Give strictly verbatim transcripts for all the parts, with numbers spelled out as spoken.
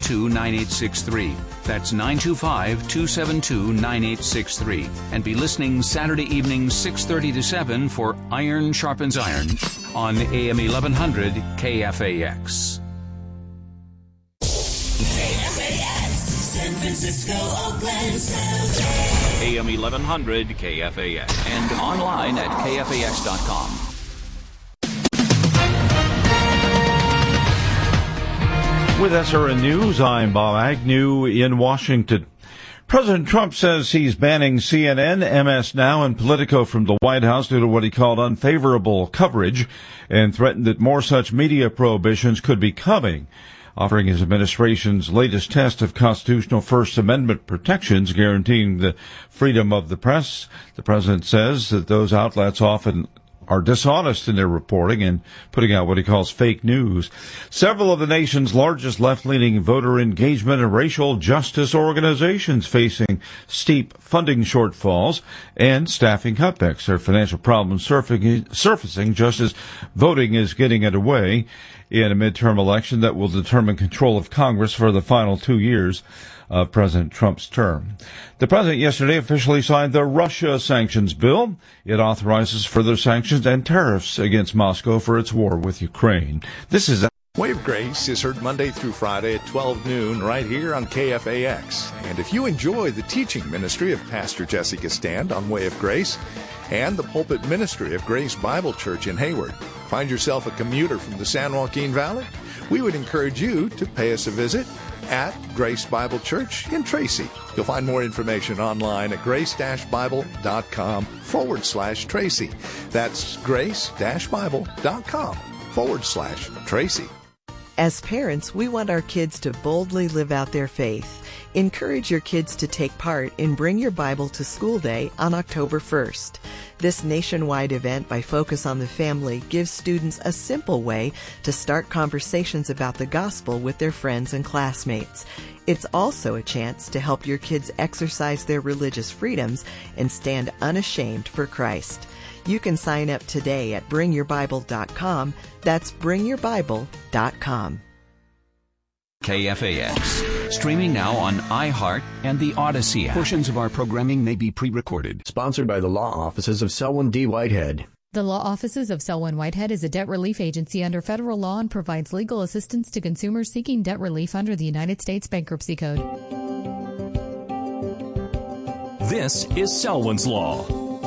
two, nine eight six three. That's nine two five, two seven two, nine eight six three. And be listening Saturday evenings six thirty to seven for Iron Sharpens Iron on A M eleven hundred K F A X. K F A X, San Francisco, Oakland, San Jose. A M eleven hundred K F A X and online at K F A X dot com. With S R N News, I'm Bob Agnew in Washington. President Trump says he's banning C N N, M S Now, and Politico from the White House due to what he called unfavorable coverage, and threatened that more such media prohibitions could be coming. Offering his administration's latest test of constitutional First Amendment protections guaranteeing the freedom of the press, the president says that those outlets often are dishonest in their reporting and putting out what he calls fake news. Several of the nation's largest left-leaning voter engagement and racial justice organizations facing steep funding shortfalls and staffing cutbacks. Their financial problems surfacing just as voting is getting underway in a midterm election that will determine control of Congress for the final two years of President Trump's term. The president yesterday officially signed the Russia sanctions bill. It authorizes further sanctions and tariffs against Moscow for its war with Ukraine. This is Way of Grace is heard Monday through Friday at twelve noon right here on K F A X. And if you enjoy the teaching ministry of Pastor Jessica Stand on Way of Grace and the pulpit ministry of Grace Bible Church in Hayward, find yourself a commuter from the San Joaquin Valley, we would encourage you to pay us a visit at Grace Bible Church in Tracy. You'll find more information online at grace-bible.com forward slash Tracy. That's grace-bible.com forward slash Tracy. As parents, we want our kids to boldly live out their faith. Encourage your kids to take part in Bring Your Bible to School Day on October first. This nationwide event by Focus on the Family gives students a simple way to start conversations about the gospel with their friends and classmates. It's also a chance to help your kids exercise their religious freedoms and stand unashamed for Christ. You can sign up today at bring your bible dot com. That's bring your bible dot com. K F A X. Streaming now on iHeart and the Odyssey app. Portions of our programming may be pre-recorded. Sponsored by the law offices of Selwyn D. Whitehead. The law offices of Selwyn Whitehead is a debt relief agency under federal law and provides legal assistance to consumers seeking debt relief under the United States Bankruptcy Code. This is Selwyn's Law.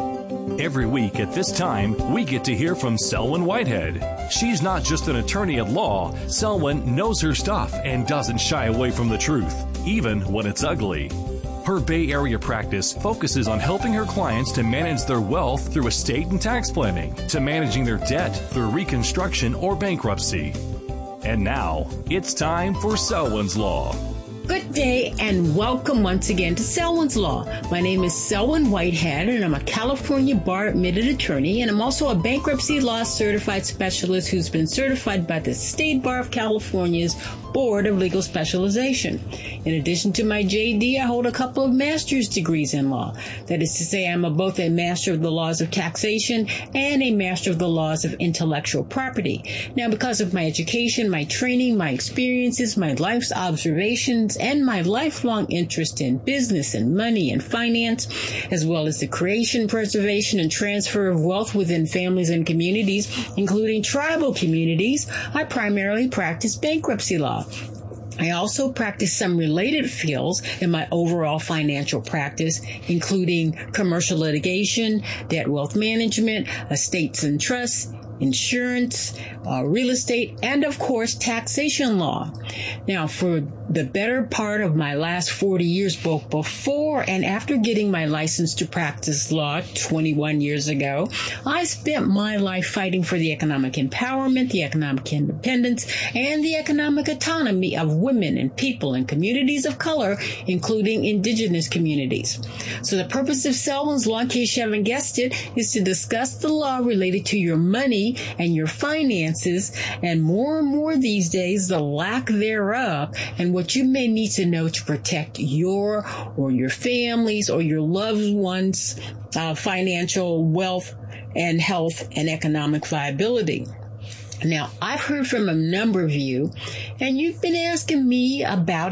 Every week at this time, we get to hear from Selwyn Whitehead. She's not just an attorney at law. Selwyn knows her stuff and doesn't shy away from the truth, even when it's ugly. Her Bay Area practice focuses on helping her clients to manage their wealth through estate and tax planning, to managing their debt through reconstruction or bankruptcy. And now, it's time for Selwyn's Law. Good day and welcome once again to Selwyn's Law. My name is Selwyn Whitehead and I'm a California bar admitted attorney, and I'm also a bankruptcy law certified specialist who's been certified by the State Bar of California's Board of Legal Specialization. In addition to my J D, I hold a couple of master's degrees in law. That is to say, I'm a, both a master of the laws of taxation and a master of the laws of intellectual property. Now, because of my education, my training, my experiences, my life's observations, and my lifelong interest in business and money and finance, as well as the creation, preservation, and transfer of wealth within families and communities, including tribal communities, I primarily practice bankruptcy law. I also practice some related fields in my overall financial practice, including commercial litigation, debt wealth management, estates and trusts, insurance, uh, real estate, and of course, taxation law. Now, for the better part of my last forty years, both before and after getting my license to practice law twenty-one years ago, I spent my life fighting for the economic empowerment, the economic independence, and the economic autonomy of women and people and communities of color, including indigenous communities. So the purpose of Selwyn's Law, in case you haven't guessed it, is to discuss the law related to your money and your finances, and more and more these days, the lack thereof, and what you may need to know to protect your or your family's or your loved ones' uh, financial wealth and health and economic viability. Now, I've heard from a number of you, and you've been asking me about